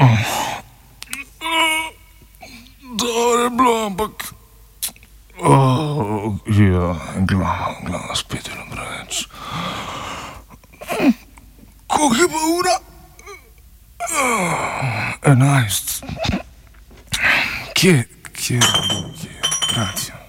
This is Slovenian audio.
Dobro je bilo, ampak. Ja, glava spet je preveč. Koliko je pa ura? 11. Kje, radio?